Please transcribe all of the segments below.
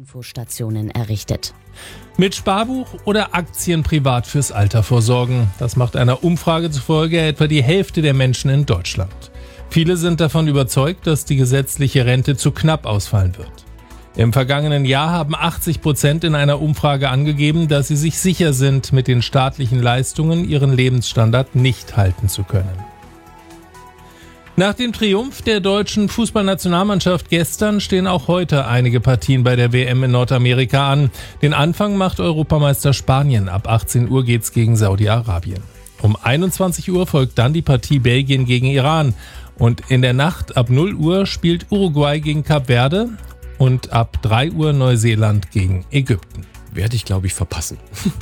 Infostationen errichtet. Mit Sparbuch oder Aktien privat fürs Alter vorsorgen? Das macht einer Umfrage zufolge etwa die Hälfte der Menschen in Deutschland. Viele sind davon überzeugt, dass die gesetzliche Rente zu knapp ausfallen wird. Im vergangenen Jahr haben 80% in einer Umfrage angegeben, dass sie sich sicher sind, mit den staatlichen Leistungen ihren Lebensstandard nicht halten zu können. Nach dem Triumph der deutschen Fußballnationalmannschaft gestern stehen auch heute einige Partien bei der WM in Nordamerika an. Den Anfang macht Europameister Spanien. Ab 18 Uhr geht's gegen Saudi-Arabien. Um 21 Uhr folgt dann die Partie Belgien gegen Iran. Und in der Nacht ab 0 Uhr spielt Uruguay gegen Kap Verde und ab 3 Uhr Neuseeland gegen Ägypten. Werde ich, glaube ich, verpassen.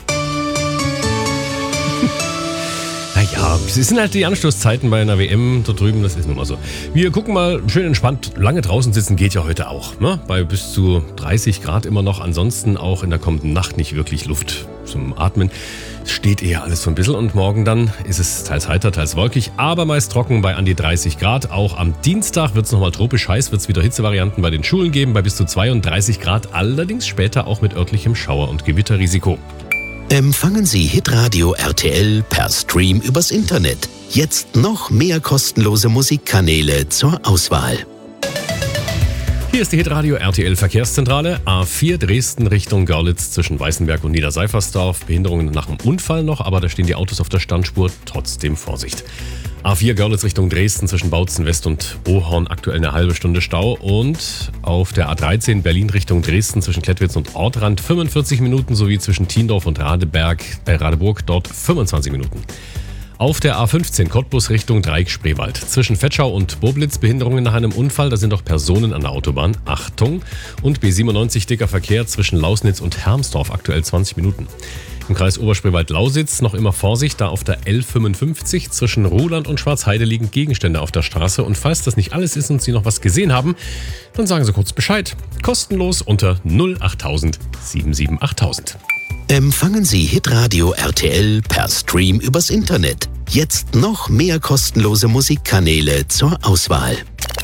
Naja, es sind halt die Anstoßzeiten bei einer WM da drüben, das ist nun mal so. Wir gucken mal, schön entspannt, lange draußen sitzen geht ja heute auch, ne? Bei bis zu 30 Grad immer noch, ansonsten auch in der kommenden Nacht nicht wirklich Luft zum Atmen. Es steht eher alles so ein bisschen und morgen dann ist es teils heiter, teils wolkig, aber meist trocken bei an die 30 Grad. Auch am Dienstag wird es nochmal tropisch heiß, wird es wieder Hitzevarianten bei den Schulen geben, bei bis zu 32 Grad, allerdings später auch mit örtlichem Schauer- und Gewitterrisiko. Empfangen Sie Hitradio RTL per Stream übers Internet. Jetzt noch mehr kostenlose Musikkanäle zur Auswahl. Hier ist die Hitradio RTL Verkehrszentrale. A4 Dresden Richtung Görlitz zwischen Weißenberg und Niederseifersdorf. Behinderungen nach dem Unfall noch, aber da stehen die Autos auf der Standspur. Trotzdem Vorsicht. A4 Görlitz Richtung Dresden zwischen Bautzen West und Ohorn aktuell eine halbe Stunde Stau. Und auf der A13 Berlin Richtung Dresden zwischen Klettwitz und Ortrand 45 Minuten sowie zwischen Tiendorf und Radeburg dort 25 Minuten. Auf der A15 Cottbus Richtung Dreieck-Spreewald. Zwischen Vetschau und Boblitz Behinderungen nach einem Unfall. Da sind auch Personen an der Autobahn. Achtung! Und B97 dicker Verkehr zwischen Lausnitz und Hermsdorf. Aktuell 20 Minuten. Im Kreis Oberspreewald-Lausitz noch immer Vorsicht, da auf der L55 zwischen Ruhland und Schwarzheide liegen Gegenstände auf der Straße. Und falls das nicht alles ist und Sie noch was gesehen haben, dann sagen Sie kurz Bescheid. Kostenlos unter 08000 778000. Empfangen Sie Hitradio RTL per Stream übers Internet. Jetzt noch mehr kostenlose Musikkanäle zur Auswahl.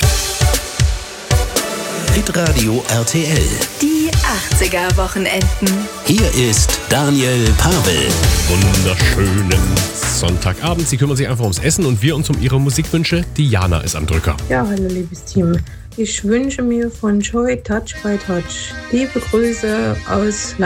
Hitradio RTL. Die 80er-Wochenenden. Hier ist Daniel Pavel. Wunderschönen Sonntagabend. Sie kümmern sich einfach ums Essen und wir uns um Ihre Musikwünsche. Diana ist am Drücker. Ja, hallo liebes Team. Ich wünsche mir von Joy Touch by Touch liebe Grüße aus